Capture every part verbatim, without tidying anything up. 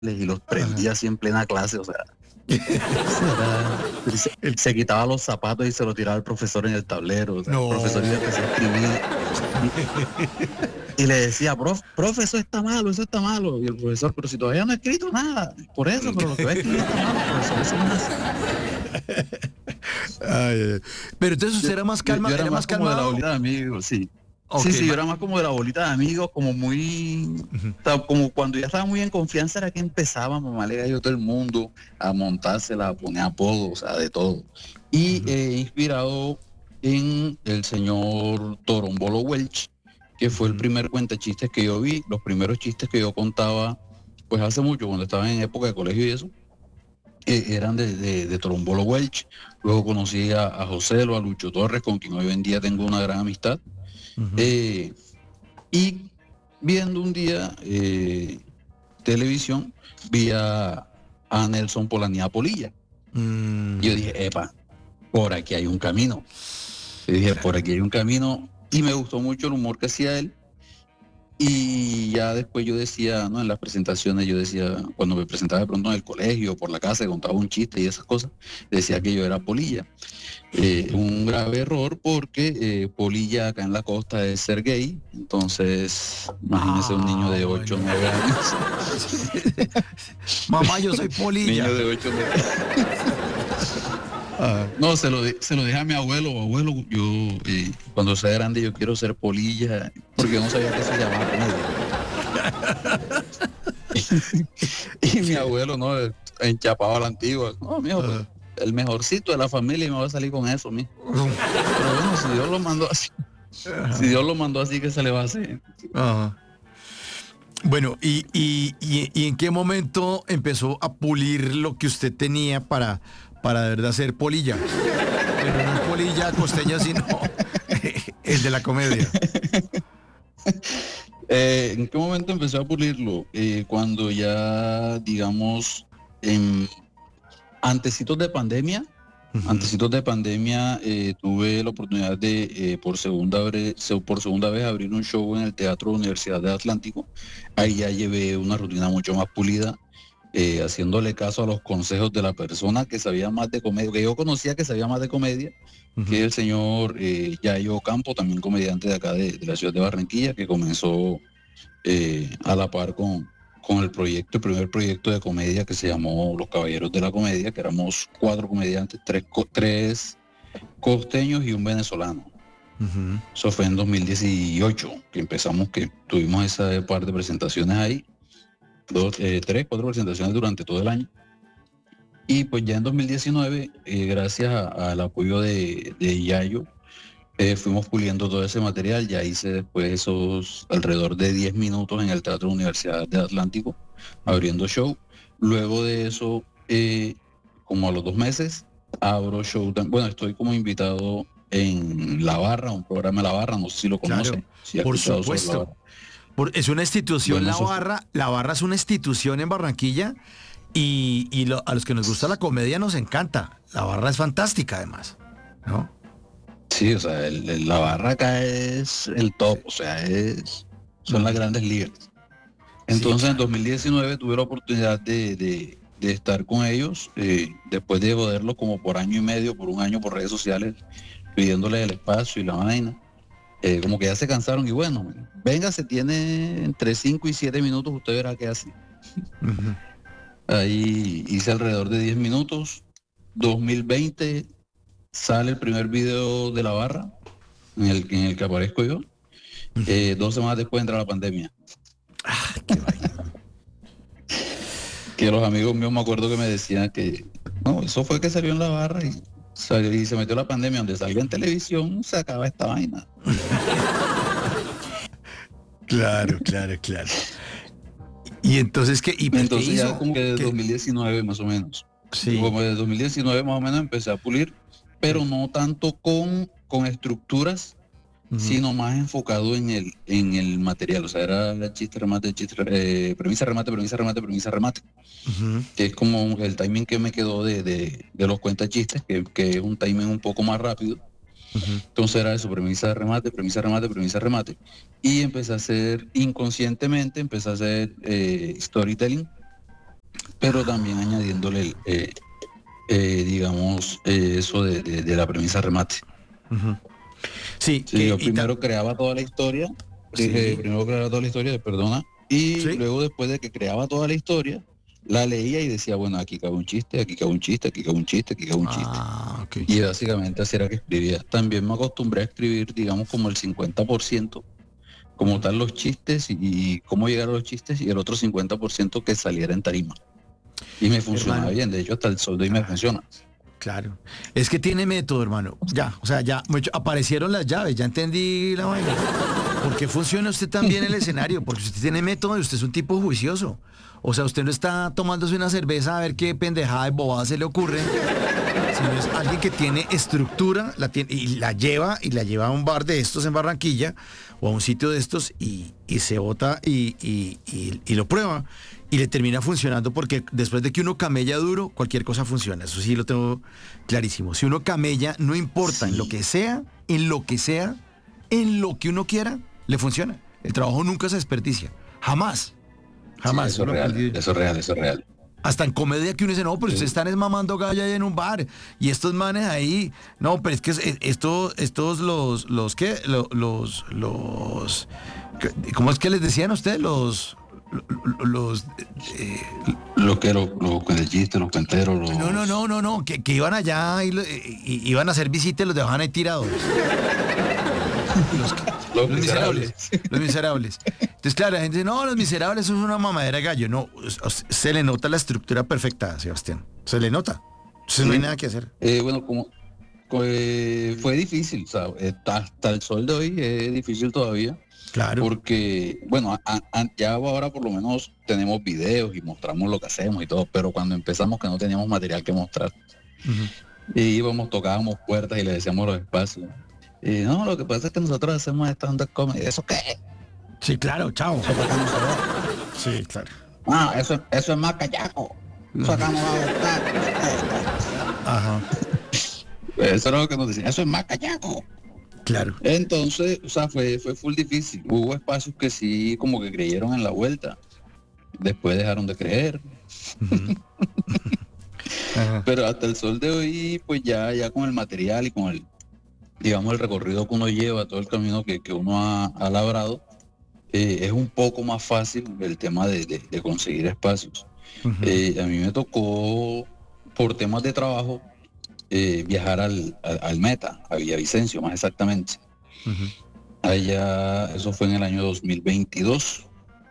y los Ajá. prendía así en plena clase, o sea, era- se, El- se quitaba los zapatos y se los tiraba al profesor en el tablero, o sea, el profesor iba a no. empezar a escribir y, y le decía, profe, profe, eso está malo, eso está malo, y el profesor, pero si todavía no he escrito nada, por eso, pero lo que voy a escribir está malo, profesor, eso no es así. Ay, ay, ay. Pero entonces Yo, usted era más yo, calma, yo era era más más como de la calmado. bolita de amigos, sí. Ok, Sí, sí, yo ma- era más como de la bolita de amigos, como muy, Ujú. o sea, como cuando ya estaba muy en confianza era que empezaba mamá le gallo a todo el mundo a montársela, a poner apodos, o sea, de todo. Y Ujú. eh, inspirado en el señor Torombolo Welch, que fue el Ujú. primer cuentachistes que yo vi, los primeros chistes que yo contaba, pues hace mucho, cuando estaba en época de colegio y eso, eh, eran de, de, de Torombolo Welch. Luego conocí a, a Joselo, a Lucho Torres, con quien hoy en día tengo una gran amistad. Ujú. Eh, y viendo un día eh, televisión, vi a, a Nelson Polanía Polilla. Y yo Mm. dije, epa, por aquí hay un camino. Y dije, por Claro. aquí hay un camino. Y me gustó mucho el humor que hacía él. Y ya después yo decía, ¿no? En las presentaciones yo decía, cuando me presentaba de pronto en el colegio, por la casa, contaba un chiste y esas cosas, decía que yo era Polilla. Eh, un grave error porque eh, Polilla acá en la costa es ser gay, entonces imagínese un niño Ah, de ocho o bueno. nueve años, Mamá, yo soy niño polilla. de ocho o nueve. Ah, No, se lo, de- se lo dije a mi abuelo, abuelo, yo eh, cuando sea grande yo quiero ser Polilla, porque yo no sabía que se llamaba comedia. Y mi abuelo, ¿no? Enchapado a la antigua, no, mijo, pues ah. el mejorcito de la familia y me va a salir con eso, mijo. Pero bueno, si Dios lo mandó así, si Dios lo mandó así, ¿qué se le va a hacer? Ajá. Bueno, y, y, y, y en qué momento empezó a pulir lo que usted tenía para, para de verdad ser polilla? Pero no el polilla costeño, sino el de la comedia. Eh, ¿en qué momento empecé a pulirlo? Eh, cuando ya, digamos, en antecitos de pandemia, Ujú. antecitos de pandemia, eh, tuve la oportunidad de, eh, por, segunda vez, por segunda vez, abrir un show en el Teatro Universidad de Atlántico. Ahí ya llevé una rutina mucho más pulida, eh, haciéndole caso a los consejos de la persona que sabía más de comedia, que yo conocía que sabía más de comedia, que es Ujú. el señor eh, Yayo Campo, también comediante de acá de, de la ciudad de Barranquilla, que comenzó eh, a la par con, con el proyecto, el primer proyecto de comedia que se llamó Los Caballeros de la Comedia, que éramos cuatro comediantes, tres, co- tres costeños y un venezolano. Ujú. Eso fue en dos mil dieciocho que empezamos, que tuvimos esa par de presentaciones ahí, dos, eh, tres, cuatro presentaciones durante todo el año. Y pues ya en dos mil diecinueve, eh, gracias a- al apoyo de, de Yayo, eh, fuimos puliendo todo ese material. Ya hice después esos alrededor de diez minutos en el Teatro Universidad de Atlántico, Ujú. abriendo show. Luego de eso, eh, como a los dos meses, abro show. tam- Bueno, estoy como invitado en La Barra, un programa de La Barra, no sé si lo Claro, conoce, si ha por escuchado sobre La supuesto. Barra. Por- es una institución Bueno, la eso fue. barra. La barra es una institución en Barranquilla y, y lo- a los que nos gusta la comedia nos encanta. La barra es fantástica además, ¿no? Sí, o sea, el- el- La Barra acá es el top, Sí. o sea, es, son las Ujú. grandes ligas. Sí, Entonces en claro. dos mil diecinueve tuve la oportunidad de, de- de estar con ellos, eh, después de joderlos como por año y medio, por un año por redes sociales, pidiéndoles el espacio y la vaina. Eh, como que ya se cansaron y bueno, venga, se tiene entre cinco y siete minutos, usted verá qué hace. Ujú. Ahí hice alrededor de diez minutos. dos mil veinte sale el primer video de La Barra, en el, en el que aparezco yo. Eh, dos semanas después entra la pandemia. Ah, qué vaina. Que los amigos míos me acuerdo que me decían que no, eso fue que salió en La Barra y, salió- y se metió la pandemia, donde salga en televisión se acaba esta vaina. Claro, claro, claro. Y entonces, ¿qué, y, pues, ¿qué Entonces ya hizo? como que de ¿Qué? dos mil diecinueve más o menos, Sí. como de dos mil diecinueve más o menos empecé a pulir, pero no tanto con, con estructuras, Ujú. sino más enfocado en el, en el material. O sea, era chiste, remate, chiste, eh, premisa, remate, premisa, remate, premisa, remate. Ujú. Que es como el timing que me quedó de, de, de los cuentachistes, que, que es un timing un poco más rápido. Ujú. Entonces era eso, premisa de remate, premisa de remate, premisa de remate. Y empecé a hacer, inconscientemente, empecé a hacer eh, storytelling pero también añadiéndole, eh, eh, digamos, eh, eso de, de, de la premisa remate. Uh-huh. Sí, Sí, que, yo y ta- primero creaba toda la historia, eh, sí, primero creaba toda la historia, perdona, y sí. luego después de que creaba toda la historia, la leía y decía, bueno, aquí cabe un chiste, aquí cabe un chiste, aquí cabe un chiste, aquí cabe un chiste. Ah, ok. Y básicamente así era que escribía. También me acostumbré a escribir, digamos, como el cincuenta por ciento, como tal los chistes y, y cómo llegar a los chistes, y el otro cincuenta por ciento que saliera en tarima. Y me funcionaba Hermano, bien, de hecho hasta el sol de hoy me claro, funciona. claro. Es que tiene método, hermano. Ya, o sea, ya mucho- aparecieron las llaves, ya entendí la vaina. ¿Por qué funciona usted tan bien el escenario? Porque usted tiene método y usted es un tipo juicioso. O sea, usted no está tomándose una cerveza a ver qué pendejada y bobada se le ocurre, sino es alguien que tiene estructura la tiene, y la lleva y la lleva a un bar de estos en Barranquilla o a un sitio de estos y, y se bota y, y- y- y lo prueba y le termina funcionando porque después de que uno camella duro, cualquier cosa funciona. Eso sí lo tengo clarísimo. Si uno camella, no importa, en lo Sí, que sea, en lo que sea, en lo que uno quiera, le funciona. El trabajo nunca se desperdicia. Jamás. sí, Jamás. eso Eso es lo he real, aprendido yo. eso es real, eso es real. Hasta en comedia que uno dice, no, pero ustedes Sí. están es mamando gallo ahí en un bar. Y estos manes ahí, no, pero es que es- es- estos, estos los, los, ¿qué? Lo- Los, los, ¿qué- ¿cómo es que les decían a ustedes? Los, lo- los, eh, Lo que los, los cuentechistas, los cuenteros, no, no, los, no, no, no, que, que iban allá y, lo- y- y iban a hacer visita y los dejaban ahí tirados. Los, que- los los miserables, miserables. los miserables. Entonces, claro, la gente dice, no, los miserables eso es una mamadera de gallo. No, o- o- se le nota la estructura perfecta, Sebastián. Se le nota. Entonces no hay Sí. nada que hacer. Eh, bueno, como co- eh, fue difícil, o sea, hasta, hasta el sol de hoy es difícil todavía, Claro. porque, bueno, a- a- ya ahora por lo menos tenemos videos y mostramos lo que hacemos y todo, pero cuando empezamos que no teníamos material que mostrar, Ujú. y íbamos, tocábamos puertas y le decíamos los espacios. Y no, lo que pasa es que nosotros hacemos stand-up comedy. ¿Eso qué? Sí, claro, chao. Eso para acá no se ve. Sí, claro. Ah, eso, eso es más callaco. Eso acá no va a gustar. Ajá, Eso era lo que nos decían. Eso es más callaco. claro. Entonces, o sea, fue, fue full difícil. Hubo espacios que sí como que creyeron en la vuelta. Después dejaron de creer. Ujú. Ajá. Pero hasta el sol de hoy, pues ya, ya con el material y con el, digamos, el recorrido que uno lleva, todo el camino que, que uno ha, ha labrado, eh, es un poco más fácil el tema de, de- de conseguir espacios. Ujú. Eh, a mí me tocó, por temas de trabajo, eh, viajar al, al, al Meta, a Villavicencio más exactamente. Ujú. Allá, eso fue en el año dos mil veintidós.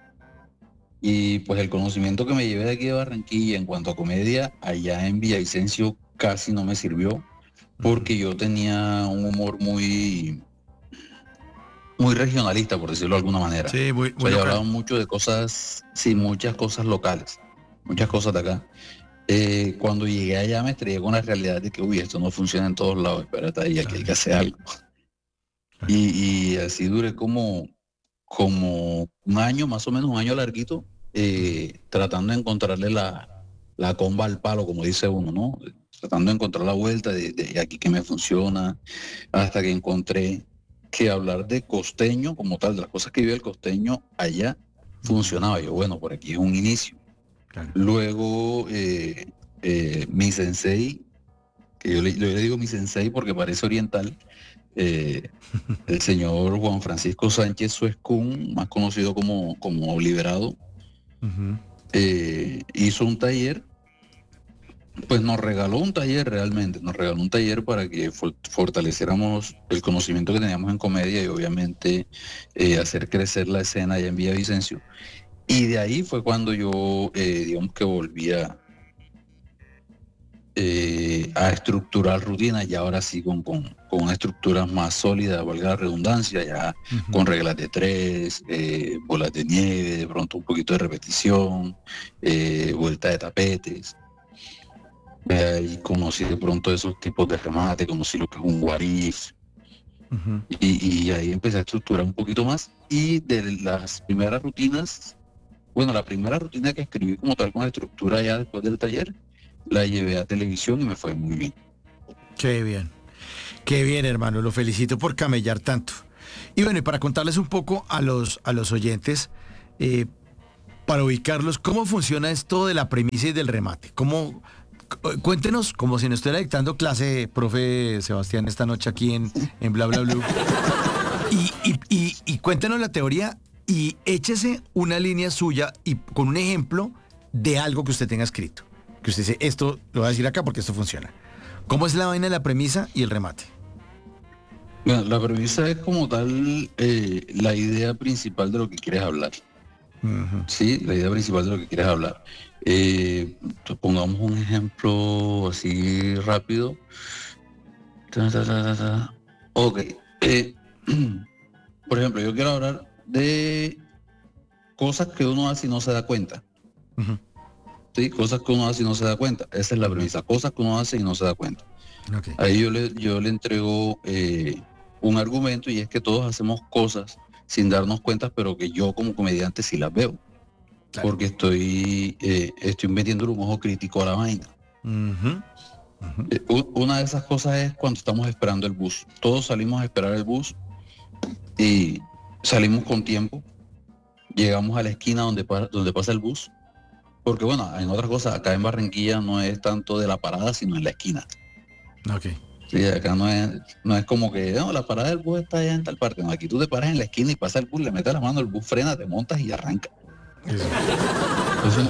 Y pues el conocimiento que me llevé de aquí de Barranquilla en cuanto a comedia, allá en Villavicencio casi no me sirvió, porque yo tenía un humor muy, muy regionalista, por decirlo de alguna manera. Sí, muy, O muy sea, yo local. hablaba mucho de cosas, sí, muchas cosas locales, muchas cosas de acá. Eh, cuando llegué allá me estrellé con la realidad de que, uy, esto no funciona en todos lados, espérate ahí, aquí hay que hacer algo. Y, y así duré como, como un año, más o menos un año larguito, eh, tratando de encontrarle la, la comba al palo, como dice uno, ¿no? Tratando de encontrar la vuelta de, de aquí que me funciona, hasta que encontré que hablar de costeño como tal, de las cosas que vive el costeño allá, funcionaba. Yo, bueno, por aquí es un inicio. Claro. Luego, eh, eh, mi sensei, que yo le, yo le digo mi sensei porque parece oriental, eh, el señor Juan Francisco Sánchez Suescún, más conocido como, como Liberado, Ujú. eh, hizo un taller, pues nos regaló un taller realmente, nos regaló un taller para que for- fortaleciéramos el conocimiento que teníamos en comedia y obviamente eh, hacer crecer la escena allá en Villavicencio. Y de ahí fue cuando yo, eh, digamos que volví a, eh, a estructurar rutinas, y ahora sí con, con, con una estructura más sólida, valga la redundancia, ya Ujú. con reglas de tres, eh, bolas de nieve, de pronto un poquito de repetición, eh, vuelta de tapetes. Eh, y conocí de pronto esos tipos de remate, conocí lo que es un what if, Ujú. y, y ahí empecé a estructurar un poquito más. Y de las primeras rutinas, bueno, la primera rutina que escribí como tal con estructura ya después del taller, la llevé a televisión y me fue muy bien. Qué bien. Qué bien, hermano. Lo felicito por camellar tanto. Y bueno, y para contarles un poco a los, a los oyentes, eh, para ubicarlos, ¿cómo funciona esto de la premisa y del remate? ¿Cómo, cu- cuéntenos, como si nos estuviera dictando clase, profe Sebastián, esta noche aquí en, en Bla Bla Blue. Y, y, y, y cuéntenos la teoría y échese una línea suya y con un ejemplo de algo que usted tenga escrito. Que usted dice, esto lo voy a decir acá porque esto funciona. ¿Cómo es la vaina de la premisa y el remate? Bueno, la premisa es como tal eh, la idea principal de lo que quieres hablar. Ujú. Sí, la idea principal de lo que quieres hablar. Eh, pongamos un ejemplo así rápido. Ta, ta, ta, ta, ta. Ok. eh, por ejemplo, yo quiero hablar de cosas que uno hace y no se da cuenta. Ujú. Sí, cosas que uno hace y no se da cuenta. Esa es la premisa. Cosas que uno hace y no se da cuenta. Ok. Ahí yo le, yo le entrego eh, un argumento y es que todos hacemos cosas sin darnos cuenta, pero que yo como comediante sí las veo. Claro. Porque estoy, eh, estoy metiéndole un ojo crítico a la vaina. Ujú. Ujú. Eh, u- una de esas cosas es cuando estamos esperando el bus. Todos salimos a esperar el bus y salimos con tiempo. Llegamos a la esquina donde, pa- donde pasa el bus. Porque bueno, en otras cosas, acá en Barranquilla no es tanto de la parada, sino en la esquina. Ok. Sí, acá no es, no es como que, no, la parada del bus está allá en tal parte. No, aquí tú te paras en la esquina y pasa el bus, le metes la mano, el bus frena, te montas y arranca. Eso. Entonces,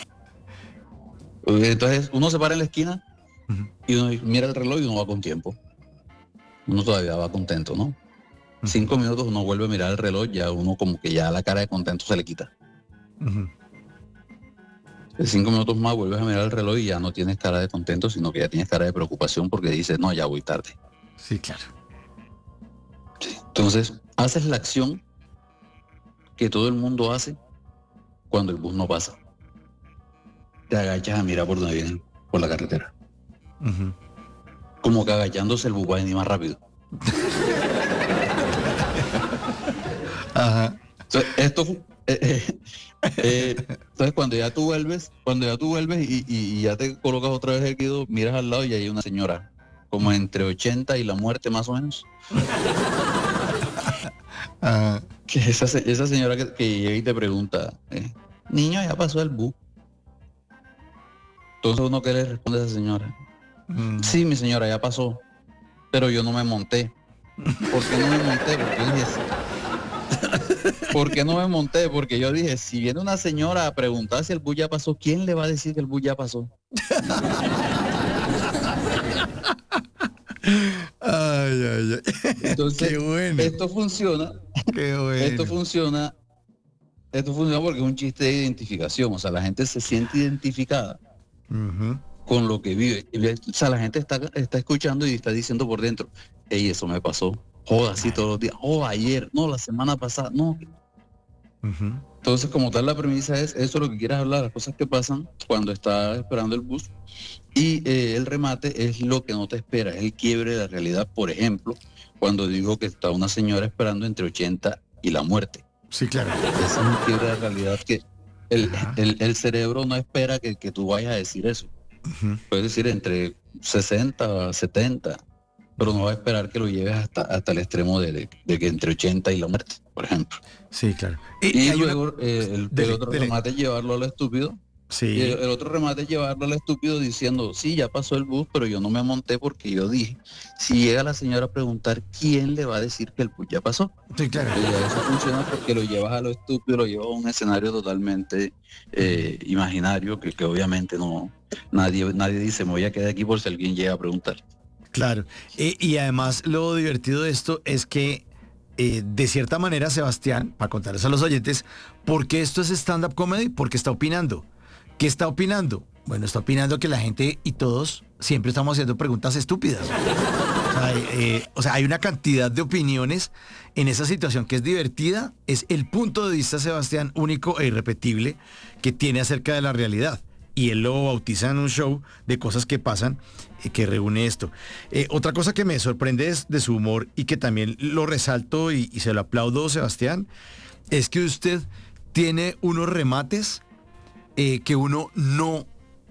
entonces uno se para en la esquina Ujú. y uno mira el reloj y uno va con tiempo. Uno todavía va contento, ¿no? Cinco minutos uno vuelve a mirar el reloj, ya uno como que ya la cara de contento se le quita. Ujú. En cinco minutos más vuelves a mirar el reloj y ya no tienes cara de contento, sino que ya tienes cara de preocupación porque dices, no, ya voy tarde. Sí, claro. Entonces, haces la acción que todo el mundo hace cuando el bus no pasa. Te agachas a mirar por donde viene, por la carretera. Ujú. Como que agachándose el bus va a venir más rápido. Ajá. Entonces, esto, fu- eh, eh, eh, entonces cuando ya tú vuelves, cuando ya tú vuelves y, y- y ya te colocas otra vez el guido, miras al lado y hay una señora, como entre ochenta y la muerte más o menos. Ajá. Que esa, se- esa señora que, que llega y te pregunta, eh, niño, ya pasó el bus. Entonces uno que le responde a esa señora, Mm. sí, mi señora, ya pasó, pero yo no me monté. ¿Por qué no me monté? Porque yo dije, ¿por qué no me monté? Porque yo dije, si viene una señora a preguntar si el bus ya pasó, ¿quién le va a decir que el bus ya pasó? Ay, ay, ay. Qué Entonces, bueno, esto funciona, qué esto bueno. funciona, esto funciona porque es un chiste de identificación, o sea, la gente se siente identificada Ujú. con lo que vive. Y, O sea, la gente está, está escuchando y está diciendo por dentro, ey, eso me pasó, joda, así todos los días, joda, ayer, no, la semana pasada, no. Ujú. Entonces, como tal, la premisa es eso, lo que quieras hablar, las cosas que pasan cuando estás esperando el bus. Y eh, el remate es lo que no te espera, es el quiebre de la realidad. Por ejemplo, cuando digo que está una señora esperando entre ochenta y la muerte. Sí, claro. Ese es un quiebre de la realidad que el, Ajá. el- el cerebro no espera que, que tú vayas a decir eso. Ujú. Puedes decir entre sesenta, setenta, pero no va a esperar que lo lleves hasta, hasta el extremo de, de- de que entre ochenta y la muerte, por ejemplo. Sí, claro. Y, y Y hay una... luego eh, el, el Dele, otro dele. remate es llevarlo a lo estúpido. Y el, Sí. el otro remate es llevarlo al estúpido diciendo, sí, ya pasó el bus, pero yo no me monté porque yo dije, si llega la señora a preguntar, ¿quién le va a decir que el bus ya pasó? Sí, claro. Y ya eso funciona porque lo llevas a lo estúpido, lo llevas a un escenario totalmente eh, imaginario, que, que obviamente no, nadie, nadie dice, me voy a quedar aquí por si alguien llega a preguntar. Claro. Eh, y además lo divertido de esto es que eh, de cierta manera, Sebastián, para contarles a los oyentes, ¿por qué esto es stand-up comedy? Porque está opinando. ¿Qué está opinando? Bueno, está opinando que la gente y todos siempre estamos haciendo preguntas estúpidas. O sea, eh, o sea, hay una cantidad de opiniones en esa situación que es divertida. Es el punto de vista, Sebastián, único e irrepetible que tiene acerca de la realidad. Y él lo bautiza en un show de cosas que pasan eh, que reúne esto. Eh, otra cosa que me sorprende es de su humor y que también lo resalto y, y se lo aplaudo, Sebastián, es que usted tiene unos remates eh, que uno no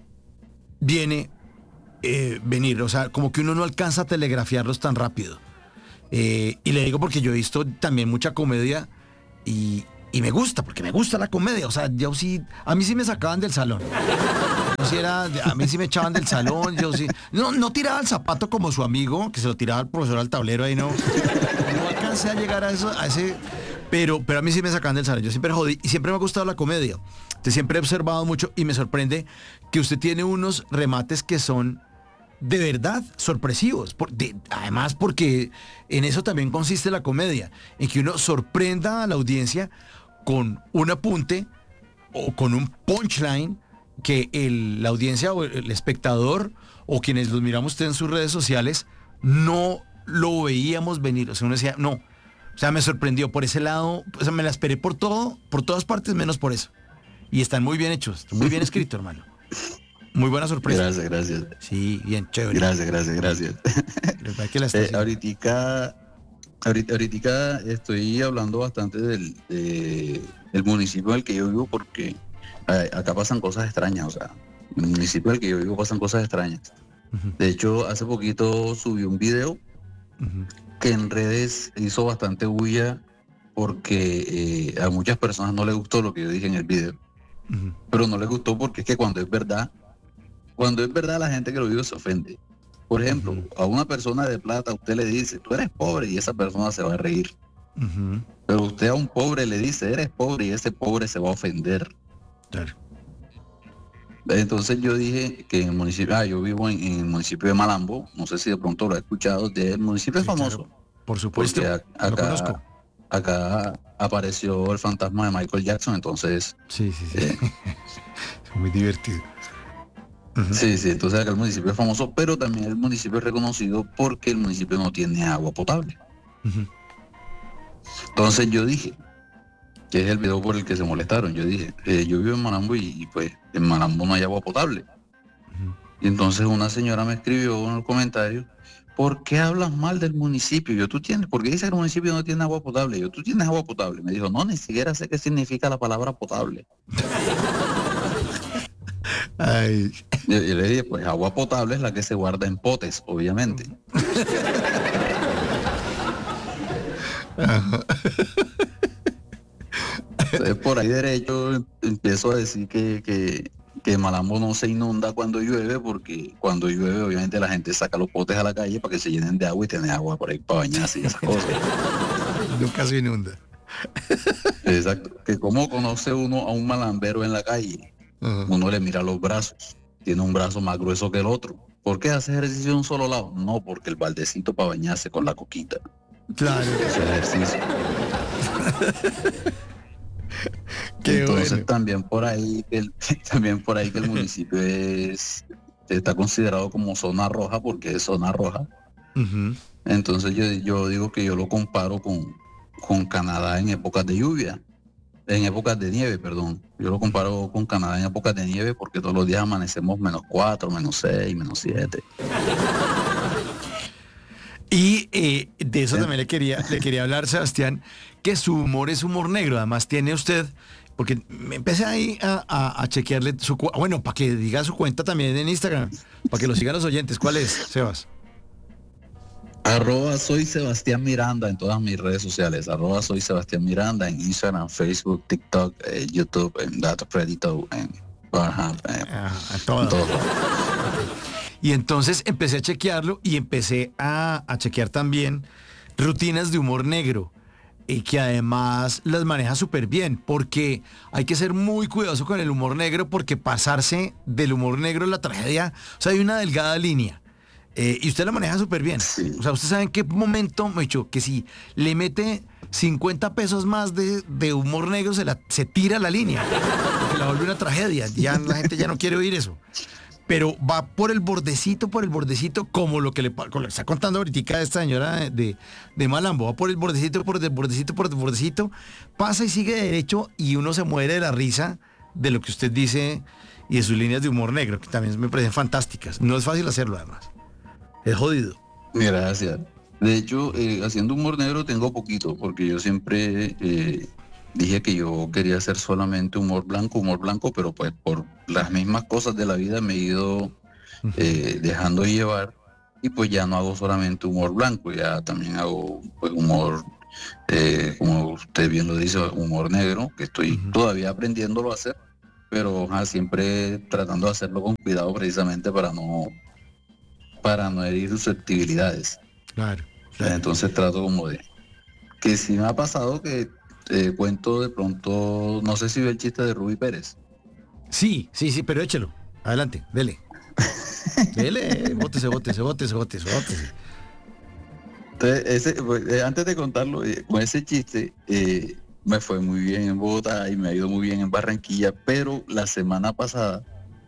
viene eh, venir, o sea, como que uno no alcanza a telegrafiarlos tan rápido. Eh, y le digo porque yo he visto también mucha comedia y, y me gusta, porque me gusta la comedia. O sea, yo sí, a mí sí me sacaban del salón. Yo sí era, a mí sí me echaban del salón, yo sí. No, no tiraba el zapato como su amigo, que se lo tiraba el profesor al tablero, ahí no. No alcancé a llegar a eso, a ese. Pero, pero a mí sí me sacaban del salón. Yo siempre jodí y siempre me ha gustado la comedia. Entonces siempre he observado mucho y me sorprende que usted tiene unos remates que son de verdad sorpresivos. Por- de- además, porque en eso también consiste la comedia, en que uno sorprenda a la audiencia con un apunte o con un punchline que el- la audiencia o el espectador o quienes los miramos usted en sus redes sociales no lo veíamos venir. O sea, uno decía, no. O sea, me sorprendió por ese lado. O sea, me la esperé por todo, por todas partes, menos por eso. Y están muy bien hechos, muy bien escrito, hermano. Muy buena sorpresa. Gracias, gracias. Sí, bien, chévere. Gracias, gracias, gracias. Creo que hay que la está Eh, haciendo. ahoritica, ahorita, ahoritica estoy hablando bastante del, de- del municipio en el que yo vivo porque eh, acá pasan cosas extrañas, o sea, en el municipio en el que yo vivo pasan cosas extrañas. Ujú, De hecho, hace poquito subí un video ujú, que en redes hizo bastante bulla porque eh, a muchas personas no les gustó lo que yo dije en el video, ujú. pero no les gustó porque es que cuando es verdad, cuando es verdad la gente que lo vive se ofende. Por ejemplo, Ujú. a una persona de plata usted le dice, tú eres pobre y esa persona se va a reír. Ujú, Pero usted a un pobre le dice, eres pobre y ese pobre se va a ofender. claro. Entonces yo dije que en el municipio, ah, yo vivo en, en el municipio de Malambo, no sé si de pronto lo he escuchado, el municipio es Sí, famoso, claro. Por supuesto. porque a- Lo acá, conozco. acá apareció el fantasma de Michael Jackson, entonces, Sí, sí, sí. eh, Es muy divertido. Ujú, sí, sí, entonces acá el municipio es famoso, pero también el municipio es reconocido porque el municipio no tiene agua potable. ujú, Entonces yo dije, que es el video por el que se molestaron, yo dije, eh, yo vivo en Malambo y, y, pues en Malambo no hay agua potable. ujú. Y entonces una señora me escribió en el comentario, ¿por qué hablas mal del municipio? Yo, tú tienes, ¿por qué dice que el municipio no tiene agua potable? Yo, tú tienes agua potable. Me dijo, no, ni siquiera sé qué significa la palabra potable. Ay. Yo, yo le dije, pues agua potable es la que se guarda en potes, obviamente. Ajá. Entonces por ahí derecho empiezo a decir que, que, que Malambo no se inunda cuando llueve, porque cuando llueve obviamente la gente saca los potes a la calle para que se llenen de agua y tener agua por ahí para bañarse y esas cosas. Nunca se inunda. Exacto. Que cómo conoce uno a un malambero en la calle. Ajá. Uno le mira los brazos. Tiene un brazo más grueso que el otro. ¿Por qué hace ejercicio de un solo lado? No, porque el baldecito para bañarse con la coquita. Claro. Ese ejercicio. Qué Entonces bueno. también por ahí que el, también por ahí que el municipio es está considerado como zona roja porque es zona roja. Ujú. Entonces yo, yo digo que yo lo comparo con, con Canadá en épocas de lluvia, en épocas de nieve, perdón. Yo lo comparo con Canadá en épocas de nieve porque todos los días amanecemos menos cuatro, menos seis, menos siete. Y eh, de eso ¿Sí? también le quería, le quería hablar, Sebastián, que su humor es humor negro. Además tiene usted, porque me empecé ahí a, a- a chequearle su cu- bueno, para que diga su cuenta también en Instagram, para que lo sigan los oyentes. ¿Cuál es, Sebas? Arroba soy Sebastián Miranda en todas mis redes sociales. Arroba soy Sebastián Miranda en Instagram, Facebook, TikTok, eh, YouTube, en Dato Credito, en Pornhub, eh, Ah, a en todo. todos lados. Y entonces empecé a chequearlo y empecé a, a chequear también rutinas de humor negro. Y que además las maneja súper bien, porque hay que ser muy cuidadoso con el humor negro, porque pasarse del humor negro a la tragedia, o sea, hay una delgada línea. Eh, y usted la maneja súper bien. Sí. O sea, usted sabe en qué momento, me dicho, que si le mete cincuenta pesos más de, de humor negro, se, la, se tira la línea, porque la vuelve una tragedia. Ya la gente ya no quiere oír eso. Pero va por el bordecito, por el bordecito, como lo que le, pa- como le está contando ahorita esta señora de, de, de Malambo. Va por el bordecito, por el bordecito, por el bordecito, pasa y sigue derecho y uno se muere de la risa de lo que usted dice y de sus líneas de humor negro, que también me parecen fantásticas. No es fácil hacerlo, además. Es jodido. Gracias. De hecho, eh, haciendo humor negro tengo poquito, porque yo siempre eh, dije que yo quería hacer solamente humor blanco, humor blanco, pero pues por las mismas cosas de la vida me he ido eh, dejando llevar y pues ya no hago solamente humor blanco, ya también hago pues humor eh, como usted bien lo dice, humor negro, que estoy Ujú. todavía aprendiéndolo a hacer, pero ajá, siempre tratando de hacerlo con cuidado precisamente para no, para no herir susceptibilidades. Claro, claro. Entonces trato como de, que sí me ha pasado que eh, cuento de pronto, no sé si ve el chiste de Rubí Pérez. Sí, sí, sí, pero échelo. Adelante, dele. Dele, bótese, bótese, bótese, bótese, bótese. Entonces, ese, pues, eh, antes de contarlo, eh, con ese chiste, eh, me fue muy bien en Bogotá y me ha ido muy bien en Barranquilla, pero la semana pasada,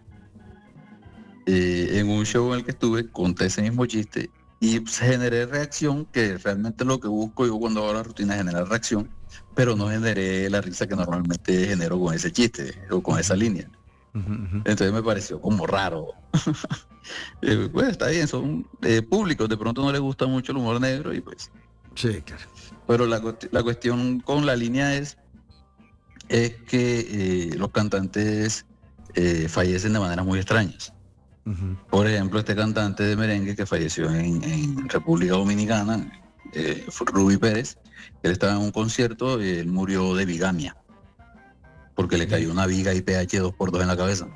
eh, en un show en el que estuve, conté ese mismo chiste y pues, generé reacción, que realmente lo que busco yo cuando hago la rutina es generar reacción, pero no generé la risa que normalmente genero con ese chiste o con esa Ujú, línea. ujú, ujú. Entonces me pareció como raro. Eh, pues está bien, son eh, públicos, de pronto no les gusta mucho el humor negro y pues, Sí, claro. pero la, cuest- la cuestión con la línea es, es que eh, los cantantes eh, fallecen de maneras muy extrañas. Ujú. Por ejemplo, este cantante de merengue que falleció en, en República Dominicana, eh, fue Rubí Pérez, él estaba en un concierto y él murió de bigamia, porque le De- cayó una viga I P H dos por dos en la cabeza.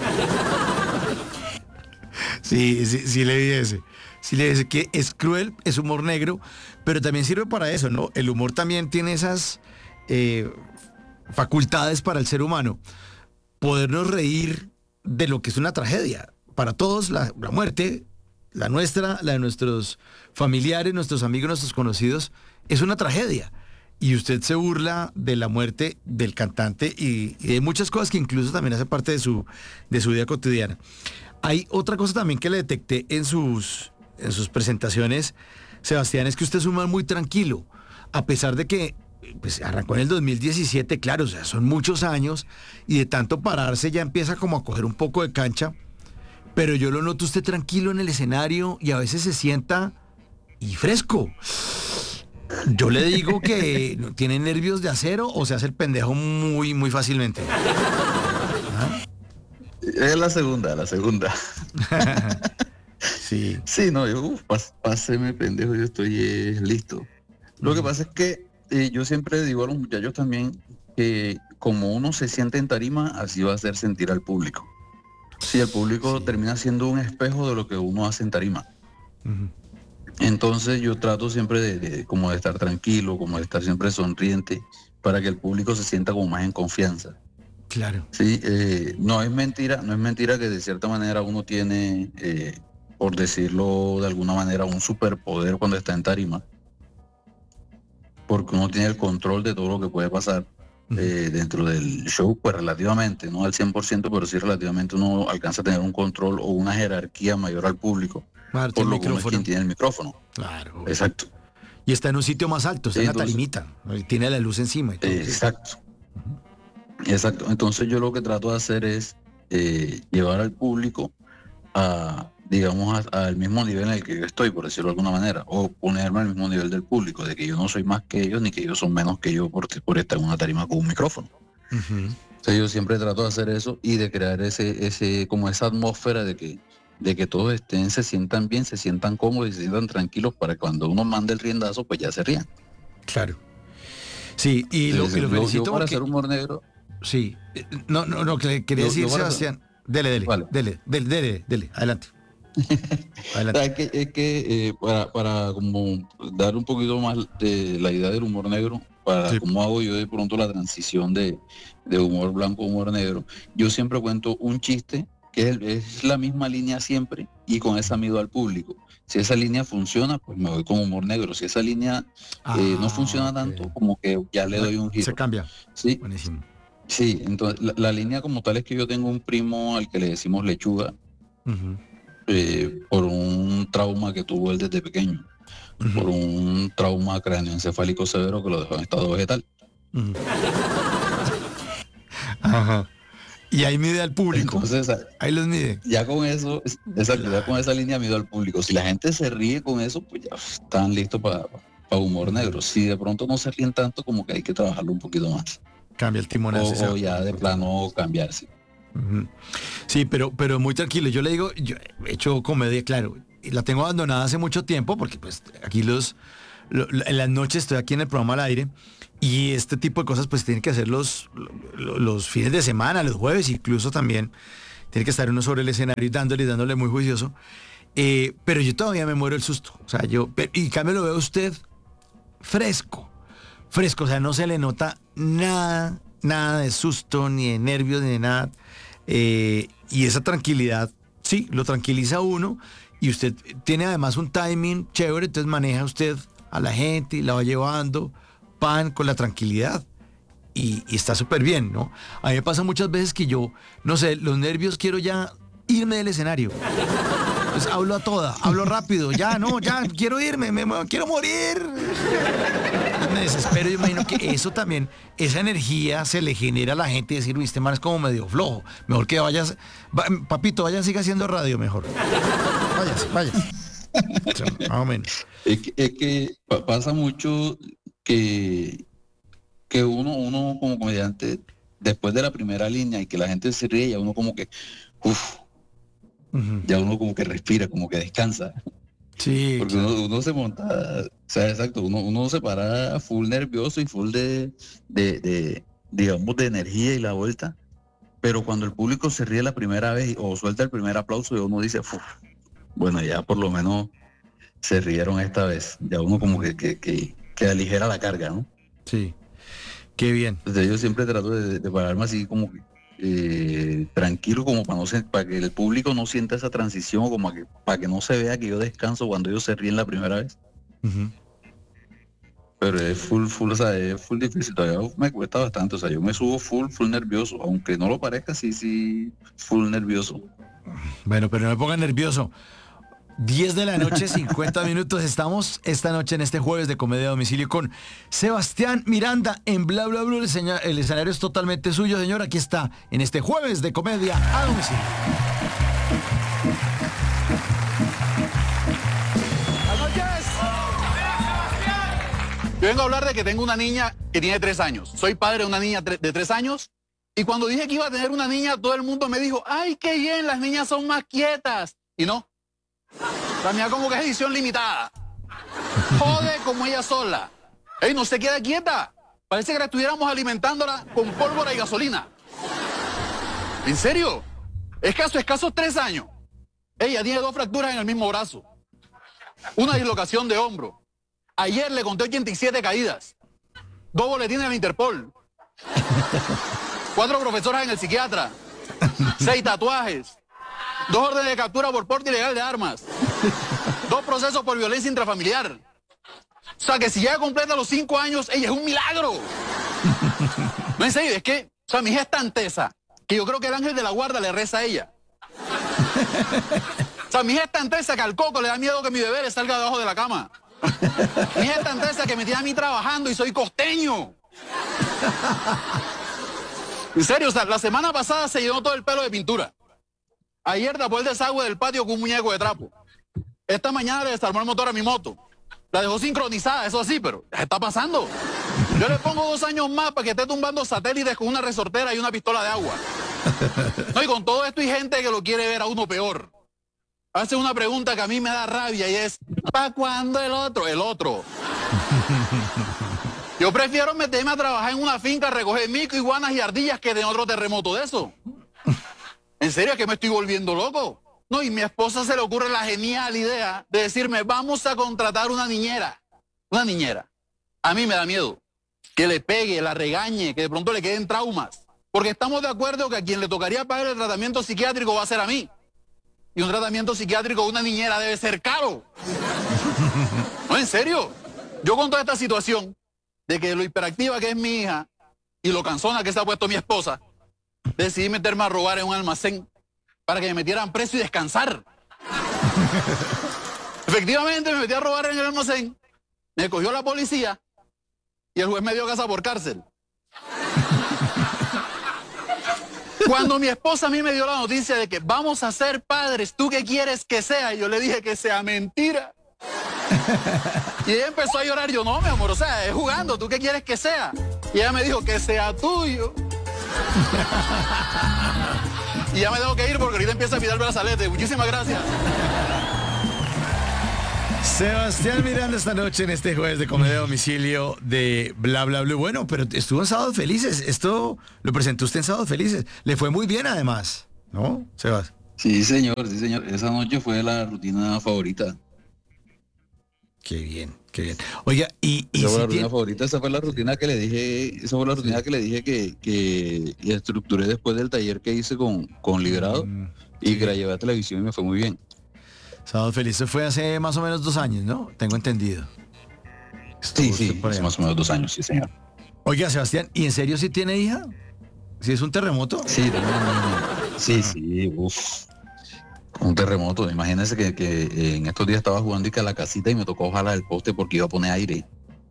Sí, sí, sí le di ese. Sí le di ese, que es cruel, es humor negro, pero también sirve para eso, ¿no? El humor también tiene esas eh, facultades para el ser humano. Podernos reír de lo que es una tragedia. Para todos, la, la muerte, la nuestra, la de nuestros familiares, nuestros amigos, nuestros conocidos, es una tragedia. Y usted se burla de la muerte del cantante y, y de muchas cosas que incluso también hace parte de su, de su vida cotidiana. Hay otra cosa también que le detecté en sus, en sus presentaciones, Sebastián, es que usted es un man muy tranquilo, a pesar de que pues, arrancó en el dos mil diecisiete, claro, o sea, son muchos años, y de tanto pararse ya empieza como a coger un poco de cancha, pero yo lo noto usted tranquilo en el escenario y a veces se sienta y fresco. Yo le digo que no tiene nervios de acero o se hace el pendejo muy, muy fácilmente. Es la segunda, la segunda. Sí. Sí, no, yo, uf, pas- páseme pendejo, yo estoy eh, listo. Lo que Ujú. pasa es que eh, yo siempre digo a los muchachos también que como uno se siente en tarima, así va a hacer sentir al público. Sí, el público Sí. termina siendo un espejo de lo que uno hace en tarima. Ujú. Entonces yo trato siempre de, de- como de estar tranquilo, como de estar siempre sonriente, para que el público se sienta como más en confianza. Claro. Sí, eh, no es mentira, no es mentira que de cierta manera uno tiene, eh, por decirlo de alguna manera, un superpoder cuando está en tarima, porque uno tiene el control de todo lo que puede pasar Ujú. eh, dentro del show, pues relativamente, no al cien por ciento, pero sí relativamente uno alcanza a tener un control o una jerarquía mayor al público, Marte por el lo que uno es quien micrófono. tiene el micrófono. Claro, obvio. Exacto. Y está en un sitio más alto, está en la Entonces, tarimita. ¿No? Y tiene la luz encima y todo, eh, sí. exacto, exacto. Entonces yo lo que trato de hacer es eh, llevar al público a, digamos, a- al mismo nivel en el que yo estoy, por decirlo de alguna manera, o ponerme al mismo nivel del público, de que yo no soy más que ellos, ni que ellos son menos que yo por, por estar en una tarima con un micrófono. Ujú. Entonces yo siempre trato de hacer eso y de crear ese, ese, como esa atmósfera de que, de que todos estén, se sientan bien, se sientan cómodos y se sientan tranquilos para que cuando uno mande el riendazo, pues ya se rían. Claro. Sí, y lo, y Entonces, lo yo, yo felicito para hacer porque, humor negro, sí, eh, no, no, no, que le quería yo, decir, yo para hacer, Sebastián, dele, dele, vale. dele, dele, dele, dele, adelante, O sea, adelante. es que, es que eh, para, para como dar un poquito más de la idea del humor negro, para Sí. cómo hago yo de pronto la transición de, de humor blanco a humor negro, yo siempre cuento un chiste que es, es la misma línea siempre y con esa mido al público. Si esa línea funciona, pues me voy con humor negro. Si esa línea eh, no Ah, funciona ok. tanto, como que ya le La- doy un se giro. cambia. Sí, Buenísimo. sí, entonces la, la línea como tal es que yo tengo un primo al que le decimos lechuga, Ujú, eh, por un trauma que tuvo él desde pequeño, por ujú, un trauma cráneoencefálico severo que lo dejó en estado vegetal. ujú. Ajá. Y ahí mide al público. Entonces, a- Ahí los mide. ya con eso, es- exacto, ya con Claro. esa línea mido al público. Si la gente se ríe con eso, pues ya están listos para humor Ujú. negro. Si de pronto no se ríen tanto, como que hay que trabajarlo un poquito más. Cambia el timonazo y se O, va o por ya de otro tema. plano cambiarse. Ujú. Sí, pero, pero muy tranquilo. Yo le digo, yo he hecho comedia, claro, y la tengo abandonada hace mucho tiempo porque pues aquí los, lo- lo- en las noches estoy aquí en el programa al aire y este tipo de cosas pues tienen que hacer los, lo- los fines de semana, los jueves incluso también. Tiene que estar uno sobre el escenario y dándole y dándole muy juicioso. Eh, pero yo todavía me muero el susto. O sea, yo, pe- y en cambio lo veo a usted fresco, fresco, o sea, no se le nota nada, nada de susto, ni de nervios, ni de nada. Eh, y esa tranquilidad, sí, lo tranquiliza a uno y usted tiene además un timing chévere, entonces maneja usted a la gente y la va llevando, pan con la tranquilidad. Y, y está súper bien, ¿no? A mí me pasa muchas veces que yo, no sé, los nervios quiero ya irme del escenario. Pues hablo a toda, hablo rápido, ya, no, ya, quiero irme, me, me- quiero morir. Me desespero, yo imagino que eso también, esa energía se le genera a la gente y decir, uy, este man es como medio flojo. Mejor que vayas, va- papito, vaya, siga haciendo radio mejor. Váyase, váyase. O sea, más o menos. Es que, es que pa- pasa mucho que, que uno, uno como comediante, después de la primera línea y que la gente se ríe, ya uno como que, uff, Ujú. ya uno como que respira, como que descansa. Sí, Porque claro. uno, uno se monta, o sea, exacto, uno, uno se para full nervioso y full de, de, de, digamos, de energía y la vuelta. Pero cuando el público se ríe la primera vez o suelta el primer aplauso, y uno dice, "Uf, bueno, ya por lo menos se rieron esta vez". Ya uno como que, que, que, que aligera la carga, ¿no? Sí, qué bien. Entonces yo siempre trato de, de pararme así como que, eh, tranquilo, como para no se- para que el público no sienta esa transición, o como que, para que no se vea que yo descanso cuando ellos se ríen la primera vez. Ujú. Pero es full, full, o sea, es full difícil, todavía me cuesta bastante, o sea, yo me subo full, full nervioso, aunque no lo parezca, sí, sí, full nervioso. Bueno, pero no me ponga nervioso. diez de la noche, cincuenta minutos. Estamos esta noche en este jueves de Comedia a Domicilio con Sebastián Miranda en Bla Bla Blue. El, seña- el escenario es totalmente suyo, señor. Aquí está en este jueves de Comedia a Domicilio. Yo vengo a hablar de que tengo una niña que tiene tres años. Soy padre de una niña tre- de tres años. Y cuando dije que iba a tener una niña, todo el mundo me dijo, ay, qué bien, las niñas son más quietas. Y no. La mía como que es edición limitada. Jode como ella sola. Ey, no se queda quieta. Parece que la estuviéramos alimentándola con pólvora y gasolina. ¿En serio? Escaso, escasos tres años. Ella tiene dos fracturas en el mismo brazo. Una dislocación de hombro. Ayer le conté ochenta y siete caídas. Dos boletines al Interpol. Cuatro profesoras en el psiquiatra. Seis tatuajes. Dos órdenes de captura por porte ilegal de armas. Dos procesos por violencia intrafamiliar. O sea, que si ya completa los cinco años, ella es un milagro. No, en serio, es que, o sea, mi hija es tan tesa que yo creo que el ángel de la guarda le reza a ella. O sea, mi hija es tan tesa que al coco le da miedo que mi bebé le salga debajo de la cama. Mi hija es tan tesa que me tiene a mí trabajando y soy costeño. En serio, o sea, la semana pasada se llenó todo el pelo de pintura. Ayer tapó el desagüe del patio con un muñeco de trapo. Esta mañana le desarmó el motor a mi moto. La dejó sincronizada, eso sí, pero está pasando. Yo le pongo dos años más para que esté tumbando satélites con una resortera y una pistola de agua. No, y con todo esto hay gente que lo quiere ver a uno peor. Hace una pregunta que a mí me da rabia y es, ¿para cuándo el otro? El otro. Yo prefiero meterme a trabajar en una finca a recoger mico, iguanas y ardillas que de otro terremoto de eso. ¿En serio que me estoy volviendo loco? No, y mi esposa se le ocurre la genial idea de decirme, vamos a contratar una niñera. Una niñera. A mí me da miedo que le pegue, la regañe, que de pronto le queden traumas. Porque estamos de acuerdo que a quien le tocaría pagar el tratamiento psiquiátrico va a ser a mí. Y un tratamiento psiquiátrico de una niñera debe ser caro. No, en serio. Yo con toda esta situación de que lo hiperactiva que es mi hija y lo cansona que se ha puesto mi esposa, decidí meterme a robar en un almacén para que me metieran preso y descansar. Efectivamente me metí a robar en el almacén, me cogió la policía y el juez me dio casa por cárcel. Cuando mi esposa a mí me dio la noticia de que vamos a ser padres, ¿tú qué quieres que sea? Y yo le dije que sea mentira. Y ella empezó a llorar. Yo, no, mi amor, o sea, es jugando, ¿tú qué quieres que sea? Y ella me dijo que sea tuyo. Y ya me tengo que ir porque ahorita empieza a pitar brazalete. Muchísimas gracias. Sebastián Miranda esta noche en este jueves de comedia a domicilio de Bla Bla Blue. Bueno, pero estuvo en Sábados Felices. Esto lo presentó usted en Sábados Felices. Le fue muy bien además, ¿no, Sebas? Sí, señor, sí, señor. Esa noche fue la rutina favorita. Qué bien, qué bien. Oiga, y, y esa fue si la rutina tiene... favorita, esa fue la rutina que le dije, esa fue la rutina Sí. que le dije que, que estructuré después del taller que hice con, con Liberado Mm, y sí. que la llevé a televisión y me fue muy bien. Sábados Felices fue hace más o menos dos años, ¿no? Tengo entendido. Sí, Estuvo usted sí, por hace allá. más o menos dos años, sí, señor. Oiga, Sebastián, ¿y en serio si tiene hija? ¿Si es un terremoto? Sí, tengo una niña. Sí, sí, uff. Un terremoto. Imagínense que, que en estos días estaba jugando y que a la casita y me tocó jalar el poste porque iba a poner aire.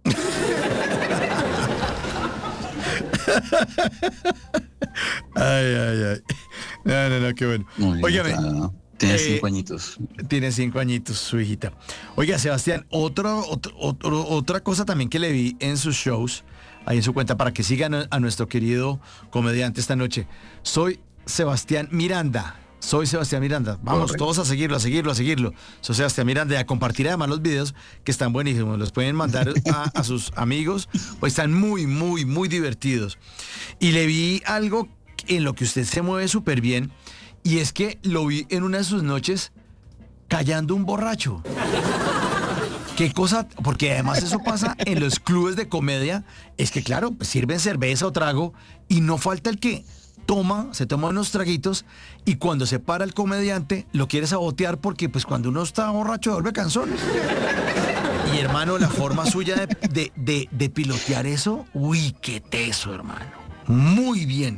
Ay, ay, ay. No, no, no, qué bueno. No, ya Óigame, está. Tiene eh, cinco añitos. tiene cinco añitos su hijita. Oiga, Sebastián, otro, otro, otro- otra cosa también que le vi en sus shows, ahí en su cuenta, para que sigan a, a nuestro querido comediante esta noche. Soy Sebastián Miranda. Soy Sebastián Miranda. Vamos Correcto. todos a seguirlo, a seguirlo, a seguirlo. Soy Sebastián Miranda y a compartir además los videos que están buenísimos. Los pueden mandar a, a sus amigos, pues están muy, muy, muy divertidos. Y le vi algo en lo que usted se mueve súper bien, y es que lo vi en una de sus noches callando un borracho. Qué cosa, porque además eso pasa en los clubes de comedia, es que claro, pues sirven cerveza o trago y no falta el que toma, se toma unos traguitos y cuando se para el comediante lo quiere sabotear porque pues cuando uno está borracho vuelve cansón. Y hermano, la forma suya de, de, de, de pilotear eso, uy, qué teso, hermano. Muy bien.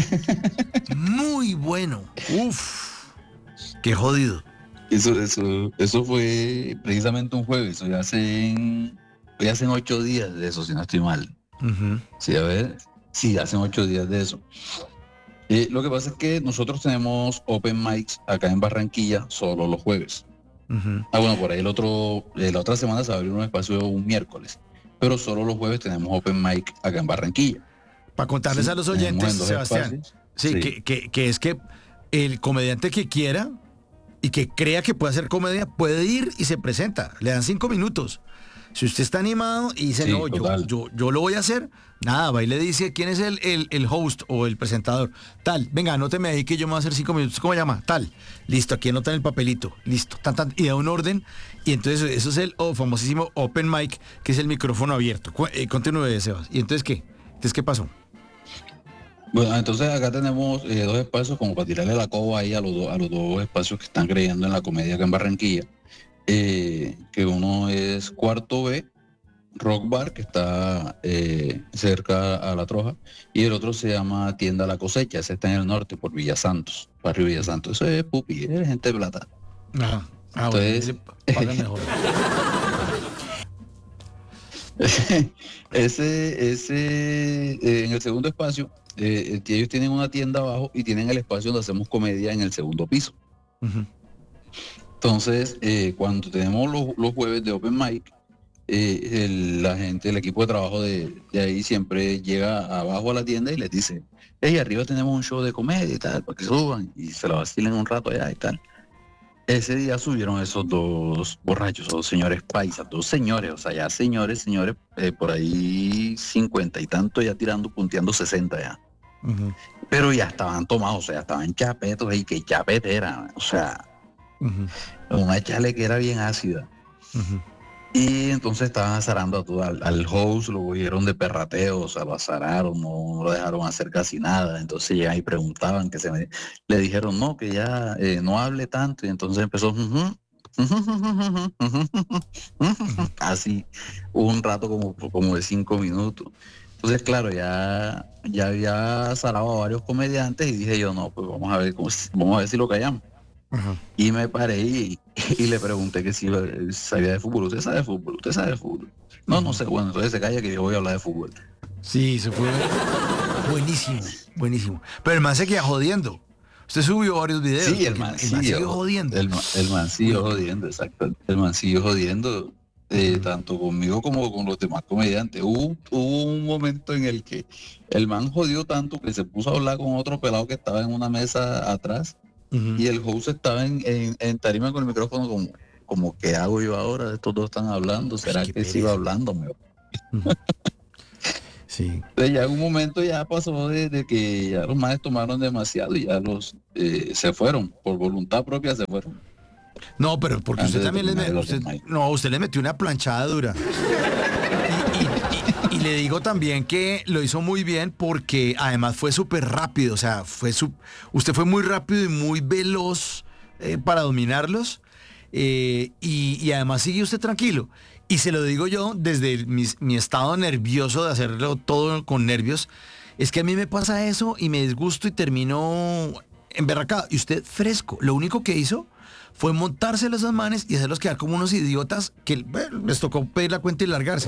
Muy bueno. Uf. Qué jodido. Eso, eso, eso fue precisamente un jueves. Hoy hacen, hoy hacen ocho días de eso, si no estoy mal. Uh-huh. Sí, a ver. Sí, hacen ocho días de eso. Eh, lo que pasa es que nosotros tenemos open mics acá en Barranquilla solo los jueves. Uh-huh. Ah, bueno, por ahí el otro, eh, la otra semana se va a abrir un espacio un miércoles. Pero solo los jueves tenemos open mic acá en Barranquilla. Para contarles Sí, a los tenemos oyentes, en dos Sebastián, espacios. sí, Sí. Que, que, que es que el comediante que quiera y que crea que puede hacer comedia puede ir y se presenta. Le dan cinco minutos. Si usted está animado y dice, Sí, no, yo, total. yo, yo lo voy a hacer, nada, va y le dice quién es el, el, el host o el presentador. Tal, venga, anóteme ahí que yo me voy a hacer cinco minutos. ¿Cómo se llama? Tal. Listo, aquí anotan el papelito. Listo. Tan, tan, y da un orden. Y entonces eso es el oh, famosísimo open mic, que es el micrófono abierto. Cu- eh, continúe, Sebas. ¿Y entonces qué? ¿Entonces qué pasó? Bueno, entonces acá tenemos eh, dos espacios como para tirarle la coba ahí a los, do- a los dos espacios que están creyendo en la comedia acá en Barranquilla. Eh, que uno es Cuarto B, Rock Bar, que está eh, cerca a La Troja, y el otro se llama Tienda La Cosecha, ese está en el norte, por Villa Santos, barrio Villa Santos. Eso es pupi, es gente de plata. Ajá. Ah, Entonces- bueno, ahí le pagan mejor. ese, ese, eh, en el segundo espacio, eh, eh, ellos tienen una tienda abajo y tienen el espacio donde hacemos comedia en el segundo piso. Ujú. Entonces, eh, cuando tenemos los, los jueves de Open Mic, eh, el- la gente, el equipo de trabajo de, de ahí siempre llega abajo a la tienda y les dice, hey, arriba tenemos un show de comedia y tal, para que suban y se lo vacilen un rato allá y tal. Ese día subieron esos dos borrachos, esos señores paisas, dos señores, o sea, ya señores, señores, eh, por ahí cincuenta y tanto ya tirando, punteando sesenta ya. Ujú. Pero ya estaban tomados, o sea, estaban chapetos y que chapetera, o sea, Ujú. una chalequera bien ácida. Ujú. Y entonces estaban azarando a todo, al, al host, lo cogieron de perrateo, o sea, lo azararon, no, no lo dejaron hacer casi nada. Entonces llegan y preguntaban, que se me, le dijeron, no, que ya eh, no hable tanto. Y entonces empezó, "Ujú, así, un rato como, como de cinco minutos. Entonces, claro, ya, ya había azarado a varios comediantes y dije yo, no, pues vamos a ver, cómo, vamos a ver si lo callamos. Ajá. Y me paré y, y le pregunté que si eh, sabía de fútbol. ¿Usted sabe de fútbol? ¿Usted sabe de fútbol? No, no sé. Bueno, entonces se calla que yo voy a hablar de fútbol. Sí, se fue buenísimo, buenísimo. Pero el man se queda jodiendo. Usted subió varios videos. Sí, el porque man, el sí, man siguió jodiendo. El, ma- el man siguió jodiendo, exacto. El man siguió jodiendo, eh, Ujú. tanto conmigo como con los demás comediantes. Hubo, hubo un momento en el que el man jodió tanto que se puso a hablar con otro pelado que estaba en una mesa atrás Ujú. y el host estaba en, en, en tarima con el micrófono como, como ¿qué hago yo ahora? Estos dos están hablando, ¿será Ay, qué que sigo pereza. hablándome? Sí. Entonces ya en un momento ya pasó de, de que ya los manes tomaron demasiado y ya los eh, se fueron, por voluntad propia se fueron. No, pero porque Antes usted de también le terminar metió, el usted, open mic. no, usted le metió una planchada dura. Y, y- y- y le digo también que lo hizo muy bien porque además fue súper rápido, o sea, fue su, usted fue muy rápido y muy veloz eh, para dominarlos eh, y, y además sigue usted tranquilo. Y se lo digo yo desde mi, mi estado nervioso de hacerlo todo con nervios, es que a mí me pasa eso y me disgusto y termino emberracado. Y usted fresco, lo único que hizo fue montárselo a esos manes y hacerlos quedar como unos idiotas que bueno, les tocó pedir la cuenta y largarse.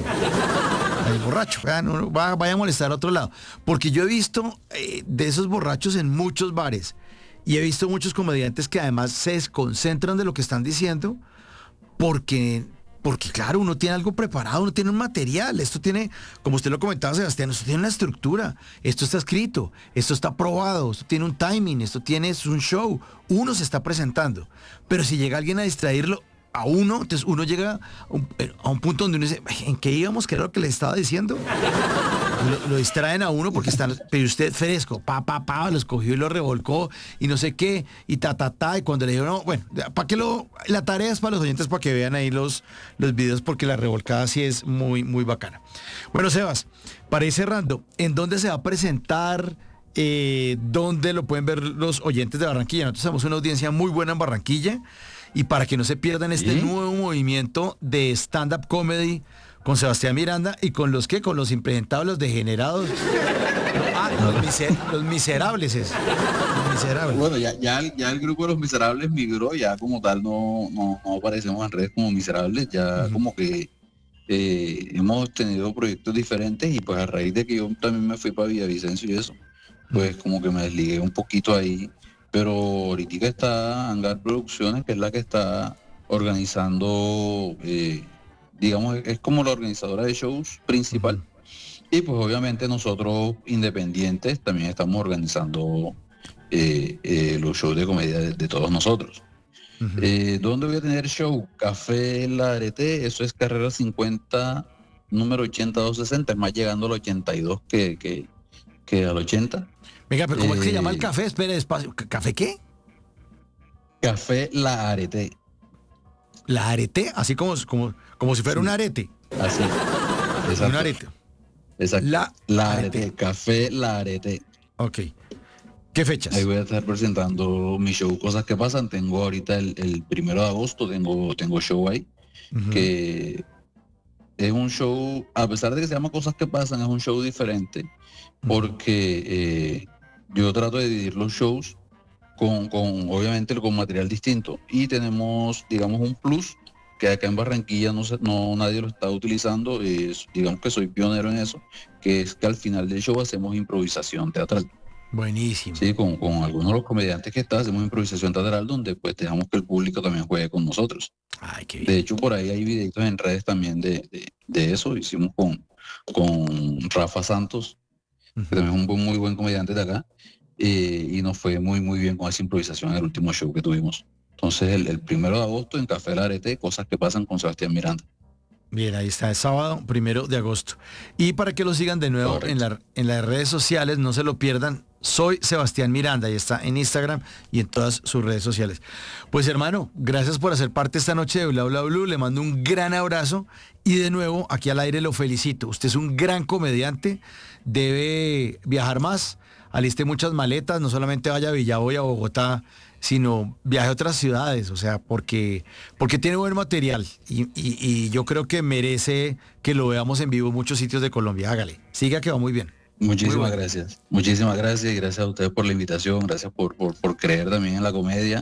El borracho, ya, no, no, va- vaya a molestar a otro lado. Porque yo he visto eh, de esos borrachos en muchos bares y he visto muchos comediantes que además se desconcentran de lo que están diciendo porque, porque claro, uno tiene algo preparado, uno tiene un material, esto tiene, como usted lo comentaba, Sebastián, esto tiene una estructura, esto está escrito, esto está probado, esto tiene un timing, esto tiene es un show, uno se está presentando, pero si llega alguien a distraerlo, a uno, entonces uno llega a un, a un punto donde uno dice, ¿en qué íbamos? ¿Qué era lo que le estaba diciendo? Lo, lo distraen a uno porque están, pero usted fresco, pa, pa, pa, lo escogió y lo revolcó y no sé qué, y ta, ta, ta, y cuando le dijeron, no, bueno, para que lo, la tarea es para los oyentes para que vean ahí los, los videos porque la revolcada sí es muy, muy bacana. Bueno, Sebas, para ir cerrando, ¿en dónde se va a presentar? Eh, ¿Dónde lo pueden ver los oyentes de Barranquilla? Nosotros tenemos una audiencia muy buena en Barranquilla y para que no se pierdan este ¿Sí? nuevo movimiento de stand-up comedy con Sebastián Miranda y con los que, con los impresentables, los degenerados. Ah, los, miser- los miserables es. Los miserables. Bueno, ya, ya, el- ya el grupo de los miserables migró, ya como tal no, no, no aparecemos en redes como miserables, ya Ujú. como que eh, hemos tenido proyectos diferentes y pues a raíz de que yo también me fui para Villavicencio y eso, pues como que me desligué un poquito ahí, pero ahorita está Hangar Producciones, que es la que está organizando, eh, digamos, es como la organizadora de shows principal. Y pues obviamente nosotros independientes también estamos organizando eh, eh, los shows de comedia de, de todos nosotros. Ujú. Eh, ¿Dónde voy a tener show? Café La Arete, eso es carrera cincuenta, número ochenta doscientos sesenta, es más llegando al ochenta y dos que, que, que al ochenta. Venga, pero ¿cómo es que se llama el Eh, café? Espere, despacio. ¿C- ¿Café qué? Café La Arete, La arete, así como, como, como si fuera Sí. un arete. así. Un Exacto. arete. Exacto. La La Arete. Arete, Café La Arete. Ok. ¿Qué fechas? Ahí voy a estar presentando mi show Cosas que Pasan. Tengo ahorita el, el primero de agosto, tengo, tengo show ahí, Ujú. que es un show, a pesar de que se llama Cosas que Pasan, es un show diferente, porque eh, yo trato de dividir los shows con, con, obviamente, con material distinto. Y tenemos, digamos, un plus que acá en Barranquilla no, se- no nadie lo está utilizando. Es, digamos que soy pionero en eso, que es que al final del show hacemos improvisación teatral. Buenísimo. Sí, con, con algunos de los comediantes que están, hacemos improvisación teatral donde pues dejamos que el público también juegue con nosotros. Ay, qué De bien. hecho, por ahí hay videitos en redes también de, de, de eso. Hicimos con, con Rafa Santos, que Ujú. también es un buen- muy buen comediante de acá, eh, y nos fue muy, muy bien con esa improvisación en el último show que tuvimos. Entonces, el, el primero de agosto en Café La Arete, Cosas que Pasan con Sebastián Miranda. Bien, ahí está, es sábado, primero de agosto. Y para que lo sigan de nuevo en, la- en las redes sociales, no se lo pierdan, soy Sebastián Miranda y está en Instagram y en todas sus redes sociales. Pues hermano, gracias por hacer parte esta noche de Bla Bla Blue, le mando un gran abrazo y de nuevo aquí al aire lo felicito. Usted es un gran comediante, debe viajar más, aliste muchas maletas, no solamente vaya a Villaboy, a Bogotá, sino viaje a otras ciudades, o sea, porque, porque tiene buen material y, y- y yo creo que merece que lo veamos en vivo en muchos sitios de Colombia. Hágale, siga que va muy bien. Muchísimas Muy bueno. gracias. Muchísimas gracias y gracias a ustedes por la invitación, gracias por, por, por creer también en la comedia.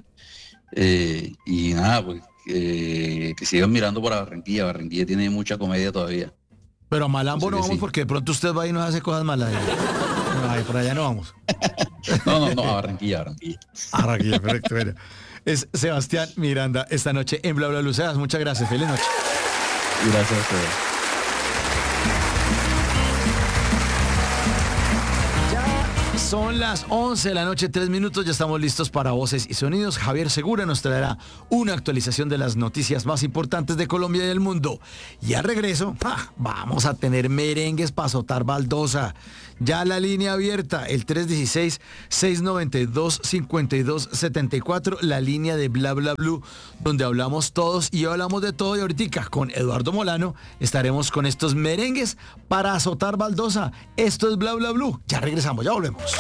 Eh, y nada, pues eh, que sigan mirando para Barranquilla. Barranquilla tiene mucha comedia todavía. Pero a Malambo Así no que vamos sí. porque de pronto usted va y nos hace cosas malas. No, ay, por allá no vamos. No, no, no, a Barranquilla, a Barranquilla. Arranquilla, perfecto. Bueno, es Sebastián Miranda esta noche en Bla Bla Blue. Sebas, muchas gracias. Feliz noche. Gracias a ustedes. Ya Son las once de la noche, tres minutos, ya estamos listos para Voces y Sonidos. Javier Segura nos traerá una actualización de las noticias más importantes de Colombia y del mundo. Y al regreso, ¡ja!, vamos a tener merengues para azotar baldosa. Ya la línea abierta, el tres uno seis, seis nueve dos, cinco dos siete cuatro, la línea de Bla Bla Blue, donde hablamos todos y hablamos de todo. Y ahorita con Eduardo Molano estaremos con estos merengues para azotar baldosa. Esto es Bla Bla Blue. Ya regresamos, ya volvemos.